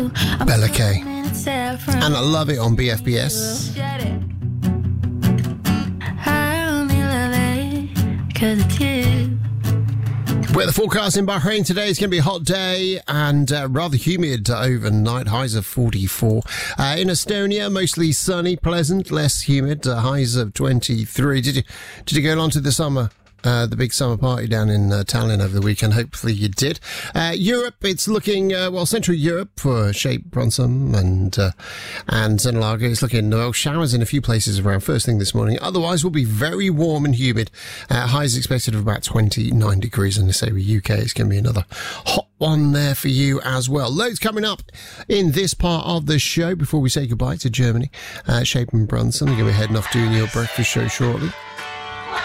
Bella K. And I love it on BFBS. I only love it 'cause it's you. Weather forecast in Bahrain today is going to be a hot day and rather humid overnight. Highs of 44. In Estonia, mostly sunny, pleasant, less humid. Highs of 23. Did you go along to the big summer party down in Tallinn over the weekend? Hopefully you did. Europe, it's looking, Central Europe for Shape, Bronsum and Zenalago. It's looking, showers in a few places around first thing this morning. Otherwise, will be very warm and humid. Highs expected of about 29 degrees. And they say with UK, it's going to be another hot one there for you as well. Loads coming up in this part of the show before we say goodbye to Germany. Shape and Brunson are going to be heading off doing your breakfast show shortly.